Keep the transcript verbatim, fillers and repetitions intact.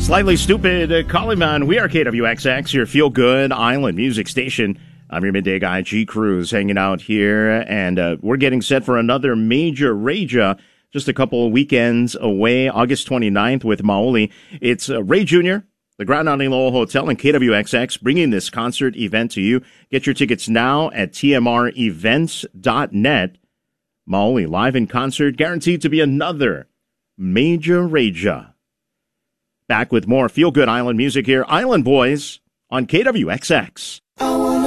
Slightly Stupid, uh, Kaliman. We are K W X X, your feel-good island music station. I'm your midday guy, G. Cruz, hanging out here, and uh, we're getting set for another major raja just a couple of weekends away, August twenty-ninth with Maoli. It's uh, Ray Junior, the Grand Island Lowell Hotel, and K W X X bringing this concert event to you. Get your tickets now at T M R events dot net. Maoli, live in concert, guaranteed to be another major raja. Back with more feel-good island music here, Island Boys on K W X X.